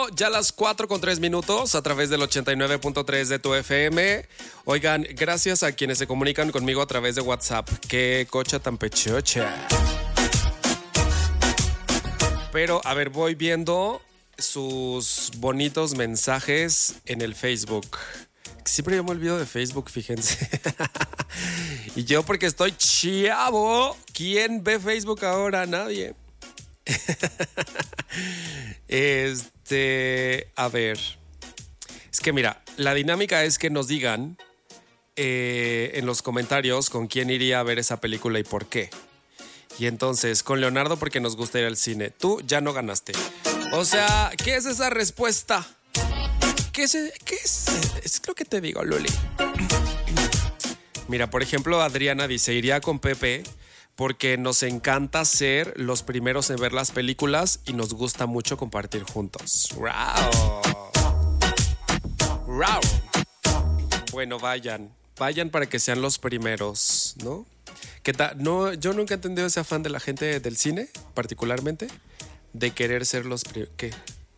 siendo ya las 4:03 a través del 89.3 de tu FM. Oigan, gracias a quienes se comunican conmigo a través de WhatsApp. Qué cocha tan pechocha. Pero, a ver, voy viendo sus bonitos mensajes en el Facebook. Siempre yo me olvido de Facebook, fíjense. Y yo porque estoy chavo. ¿Quién ve Facebook ahora? Nadie. A ver. Es que mira, la dinámica es que nos digan en los comentarios con quién iría a ver esa película y por qué. Y entonces, con Leonardo porque nos gusta ir al cine. Tú ya no ganaste. O sea, ¿qué es esa respuesta? ¿Qué es? Es lo que te digo, Luli. Mira, por ejemplo, Adriana dice, iría con Pepe porque nos encanta ser los primeros en ver las películas y nos gusta mucho compartir juntos. ¡Wow! ¡Wow! Bueno, vayan para que sean los primeros, ¿no? ¿Qué tal? No, yo nunca he entendido ese afán de la gente del cine, particularmente, de querer ser los primeros. ¿Qué?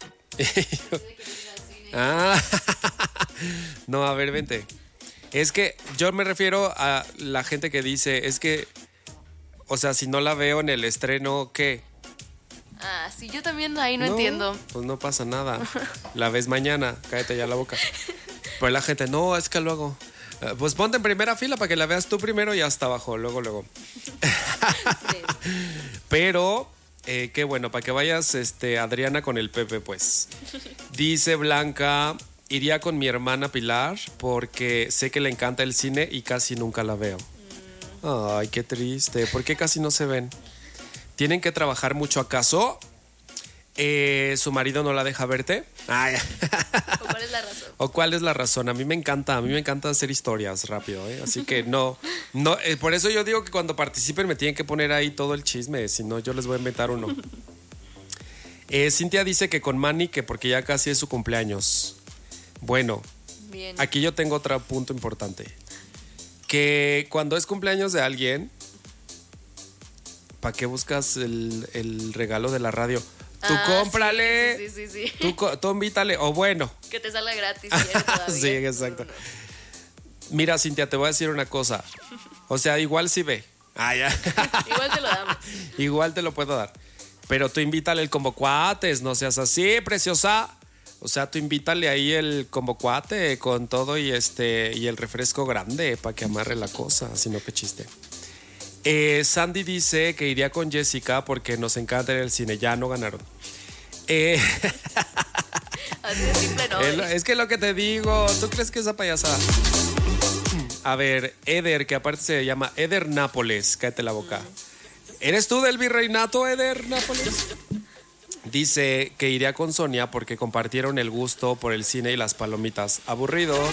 No, a ver, vente. Es que yo me refiero a la gente que dice, es que, o sea, si no la veo en el estreno, ¿qué? Ah, sí, yo también ahí no entiendo. Pues no pasa nada. La ves mañana, cállate ya la boca. Pero la gente, no, es que luego. Pues ponte en primera fila para que la veas tú primero y hasta abajo, luego. Pero, qué bueno, para que vayas, Adriana, con el Pepe, pues. Dice Blanca, iría con mi hermana Pilar porque sé que le encanta el cine y casi nunca la veo. Ay, qué triste. ¿Por qué casi no se ven? ¿Tienen que trabajar mucho acaso? ¿Su marido no la deja verte? Ay. ¿O cuál es la razón? ¿O cuál es la razón? A mí me encanta hacer historias rápido, Así que no, por eso yo digo que cuando participen me tienen que poner ahí todo el chisme, si no yo les voy a inventar uno. Cintia dice que con Manny, que porque ya casi es su cumpleaños. Bueno, bien. Aquí yo tengo otro punto importante. Que cuando es cumpleaños de alguien, ¿para qué buscas el regalo de la radio? Tú cómprale, sí. Tú invítale, o bueno. Que te salga gratis. Sí, exacto. Mira, Cintia, te voy a decir una cosa. O sea, igual sí ve. Ya. Igual te lo damos. Igual te lo puedo dar. Pero tú invítale el combo cuates, no seas así, preciosa. O sea, tú invítale ahí el combo cuate con todo y el refresco grande para que amarre la cosa, si no, qué chiste. Sandy dice que iría con Jessica porque nos encanta ir al cine. Ya no ganaron. Así de simple, ¿no? Es que lo que te digo, ¿tú crees que esa payasada? A ver, Eder, que aparte se llama Eder Nápoles, cállate la boca. ¿Eres tú del virreinato, Eder Nápoles? Dice que iría con Sonia porque compartieron el gusto por el cine y las palomitas. Aburridos.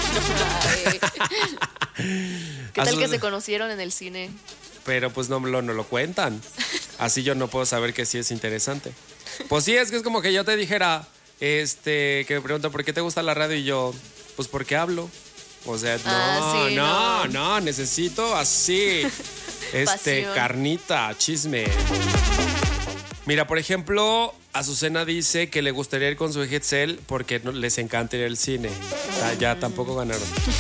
¿Qué tal que se conocieron en el cine? Pero pues no lo cuentan. Así yo no puedo saber que sí es interesante. Pues sí, es que es como que yo te dijera, que me preguntan ¿por qué te gusta la radio? Y yo, pues porque hablo. O sea, no, necesito así. Carnita, chisme. Mira, por ejemplo, Azucena dice que le gustaría ir con su Hetzel porque les encanta ir al cine. Ya tampoco ganaron.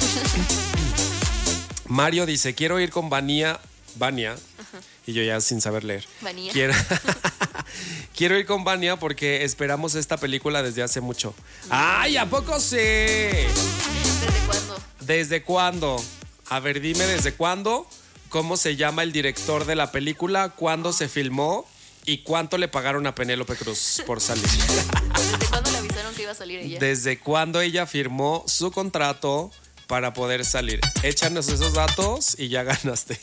Mario dice, quiero ir con Vania. Y yo ya sin saber leer. Vania. Quiero ir con Vania porque esperamos esta película desde hace mucho. ¡Ay, a poco sí! ¿Desde cuándo? ¿Desde cuándo? A ver, dime, ¿desde cuándo? ¿Cómo se llama el director de la película? ¿Cuándo se filmó? ¿Y cuánto le pagaron a Penélope Cruz por salir? ¿Desde cuándo le avisaron que iba a salir ella? ¿Desde cuándo ella firmó su contrato para poder salir? Échanos esos datos y ya ganaste.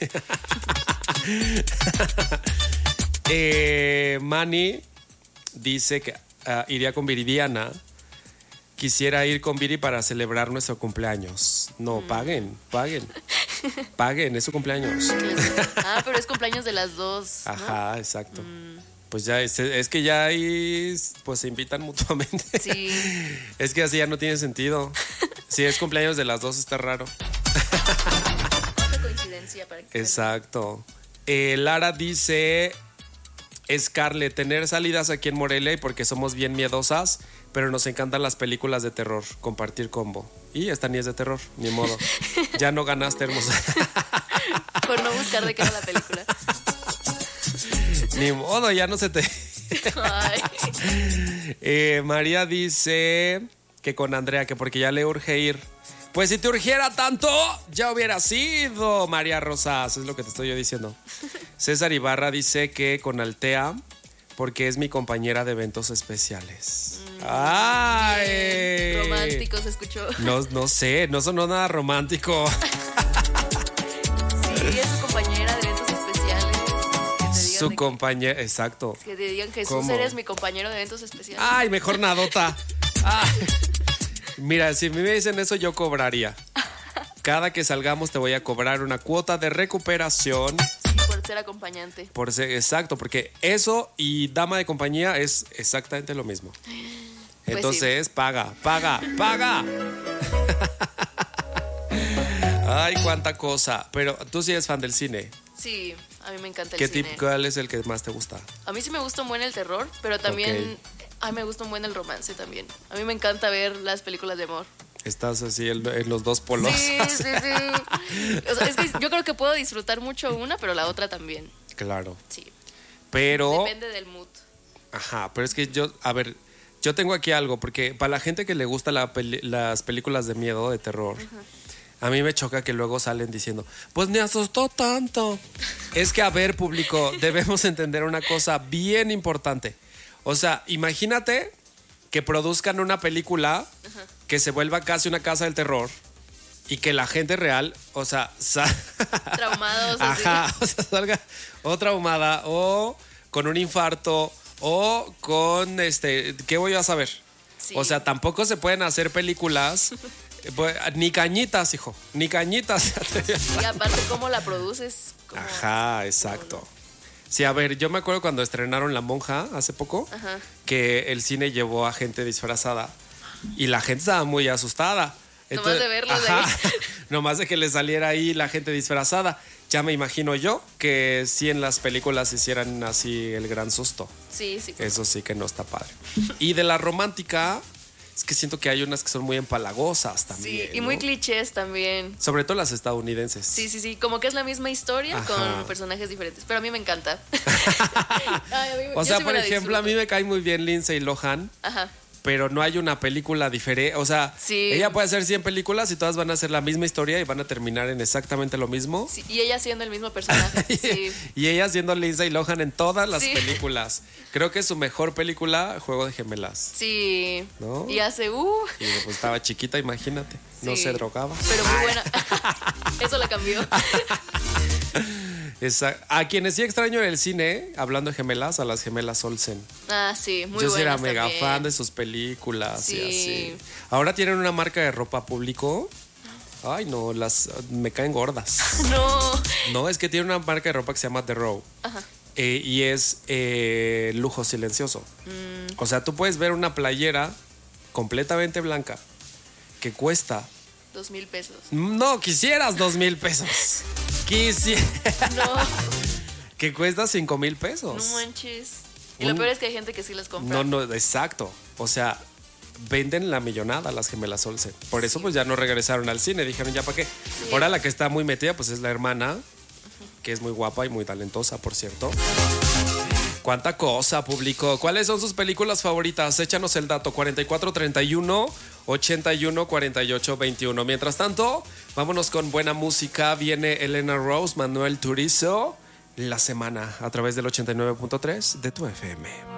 Manny dice que iría con Viridiana. Quisiera ir con Viri para celebrar nuestro cumpleaños. No, paguen, es su cumpleaños. Pero es cumpleaños de las dos, ¿no? Ajá, exacto. Pues ya, es que ya ahí pues se invitan mutuamente. Sí. Es que así ya no tiene sentido. Si es cumpleaños de las dos está raro. Una coincidencia para que exacto. Lara dice Scarlett, tener salidas aquí en Morelia y porque somos bien miedosas, pero nos encantan las películas de terror, compartir combo. Y esta ni es de terror, ni modo. Ya no ganaste, hermosa. Por no buscar de qué era la película. Ni modo, ya no se te... Ay. María dice que con Andrea, que porque ya le urge ir. Pues si te urgiera tanto, ya hubiera sido, María Rosas, es lo que te estoy yo diciendo. César Ibarra dice que con Altea, porque es mi compañera de eventos especiales. ¡Ay! Romántico se escuchó. No sé, no sonó nada romántico. Sí, es su compañera de eventos especiales. Que te digan Su compañera, exacto. que te digan, Jesús, ¿Cómo? eres mi compañero de eventos especiales. Ay, mejor nadota. Ay. Mira, si me dicen eso, yo cobraría. Cada que salgamos te voy a cobrar una cuota de recuperación. Sí, por ser acompañante. Exacto, porque eso y dama de compañía es exactamente lo mismo. Pues Entonces, paga. Ay, cuánta cosa. Pero tú sí eres fan del cine. Sí, a mí me encanta el ¿Qué cine. tipo, cuál es el que más te gusta? A mí sí me gusta un buen el terror, pero también... Ok. A mí me gusta un buen el romance también. A mí me encanta ver las películas de amor. Estás así en los dos polos. Sí. O sea, es que yo creo que puedo disfrutar mucho una, pero la otra también. Claro. Sí. Pero... Depende del mood. Ajá, pero es que yo tengo aquí algo, porque para la gente que le gusta las películas de miedo, de terror, a mí me choca que luego salen diciendo, pues me asustó tanto. Es que, a ver, público, debemos entender una cosa bien importante. O sea, imagínate que produzcan una película que se vuelva casi una casa del terror y que la gente real, o sea, Traumados. Así. ajá, o sea, salga o traumada o con un infarto o con ¿qué voy a saber? Sí. O sea, tampoco se pueden hacer películas ni cañitas, hijo, ni cañitas. Y aparte, ¿cómo la produces? Ajá, exacto. Sí, a ver, yo me acuerdo cuando estrenaron La Monja hace poco, Ajá. que el cine llevó a gente disfrazada y la gente estaba muy asustada. Nomás de verlos de ahí. Nomás de que le saliera ahí la gente disfrazada. Ya me imagino yo que sí en las películas hicieran así el gran susto. Sí. Eso sí que no está padre. Y de la romántica, es que siento que hay unas que son muy empalagosas también. Sí, y muy ¿no? clichés también. Sobre todo las estadounidenses. Sí. Como que es la misma historia Ajá. con personajes diferentes. Pero a mí me encanta. Ay, a mí- O yo sea, sí me por la ejemplo, a mí disfruto. me cae muy bien Lindsay Lohan. Ajá. Pero no hay una película diferente. O sea, Sí. ella puede hacer 100 películas y todas van a ser la misma historia y van a terminar en exactamente lo mismo. Sí, y ella siendo el mismo personaje. Sí. Y ella siendo Lindsay Lohan en todas las Sí. películas. Creo que su mejor película, Juego de Gemelas. Sí. ¿No? Y hace, Y pues estaba chiquita, imagínate. No Sí. se drogaba. Pero muy buena. Eso la cambió. A quienes sí extraño en el cine, hablando de gemelas, a las gemelas Olsen. Ah, sí, muy Yo sí era buenas mega también. fan de sus películas y Sí. así. Ahora tienen una marca de ropa público. Ay, no, me caen gordas. No. No, es que tiene una marca de ropa que se llama The Row. Ajá. Y es lujo silencioso. Mm. O sea, tú puedes ver una playera completamente blanca que cuesta... 2,000 pesos. No, quisieras 2,000 pesos. No, Que cuesta 5,000 no pesos. manches. Y lo peor es que hay gente que sí las compra. No, exacto. O sea, venden la millonada las gemelas Olsen. Por eso pues ya no regresaron al cine. Dijeron, ¿ya para qué? Ahora la que está muy metida pues es la hermana, que es muy guapa y muy talentosa, por cierto. ¿Cuánta cosa, público? ¿Cuáles son sus películas favoritas? Échanos el dato, 4431 81 48 21. Mientras tanto, vámonos con buena música. Viene Elena Rose, Manuel Turizo, La Semana, a través del 89.3 de tu FM.